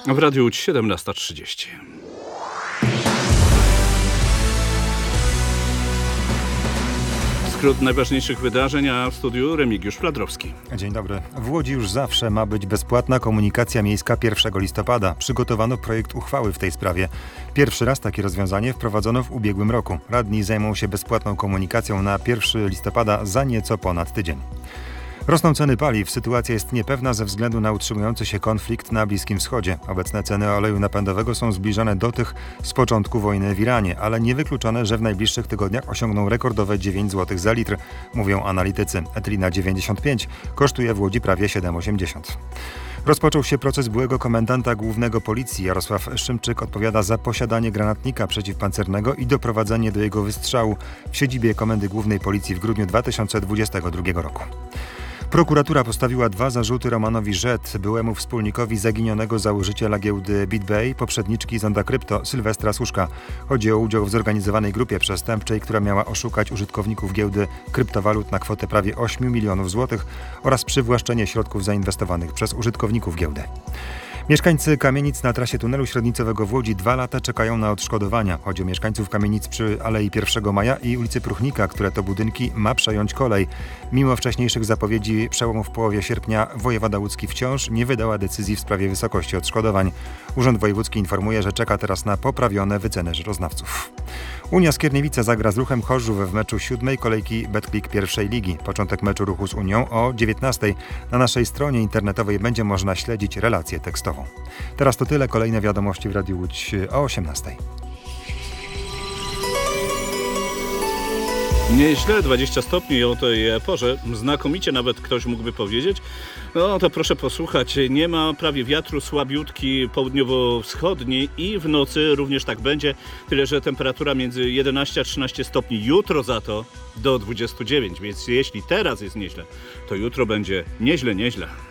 W Radiu Łódź 17:30. Skrót najważniejszych wydarzeń, a w studiu Remigiusz Fladrowski. Dzień dobry. W Łodzi już zawsze ma być bezpłatna komunikacja miejska 1 listopada. Przygotowano projekt uchwały w tej sprawie. Pierwszy raz takie rozwiązanie wprowadzono w ubiegłym roku. Radni zajmą się bezpłatną komunikacją na 1 listopada za nieco ponad tydzień. Rosną ceny paliw. Sytuacja jest niepewna ze względu na utrzymujący się konflikt na Bliskim Wschodzie. Obecne ceny oleju napędowego są zbliżone do tych z początku wojny w Iranie, ale niewykluczone, że w najbliższych tygodniach osiągną rekordowe 9 zł za litr, mówią analitycy. Etlina 95 kosztuje w Łodzi prawie 7,80. Rozpoczął się proces byłego komendanta głównego policji. Jarosław Szymczyk odpowiada za posiadanie granatnika przeciwpancernego i doprowadzenie do jego wystrzału w siedzibie Komendy Głównej Policji w grudniu 2022 roku. Prokuratura postawiła 2 zarzuty Romanowi Rzet, byłemu wspólnikowi zaginionego założyciela giełdy BitBay, poprzedniczki Zonda Krypto Sylwestra Suszka. Chodzi o udział w zorganizowanej grupie przestępczej, która miała oszukać użytkowników giełdy kryptowalut na kwotę prawie 8 milionów złotych oraz przywłaszczenie środków zainwestowanych przez użytkowników giełdy. Mieszkańcy kamienic na trasie tunelu średnicowego w Łodzi 2 lata czekają na odszkodowania. Chodzi o mieszkańców kamienic przy Alei 1 Maja i ulicy Pruchnika, które to budynki ma przejąć kolej. Mimo wcześniejszych zapowiedzi przełomu w połowie sierpnia wojewoda łódzki wciąż nie wydała decyzji w sprawie wysokości odszkodowań. Urząd Wojewódzki informuje, że czeka teraz na poprawione wyceny rzeczoznawców. Unia Skierniewice zagra z Ruchem Chorzów w meczu 7. kolejki Betclic pierwszej ligi. Początek meczu Ruchu z Unią o 19:00. Na naszej stronie internetowej będzie można śledzić relację tekstową. Teraz to tyle. Kolejne wiadomości w Radiu Łódź o 18:00. Nieźle, 20 stopni o tej porze, znakomicie nawet ktoś mógłby powiedzieć. No to proszę posłuchać, nie ma prawie wiatru, słabiutki południowo-wschodni i w nocy również tak będzie, tyle że temperatura między 11 a 13 stopni, jutro za to do 29, więc jeśli teraz jest nieźle, to jutro będzie nieźle.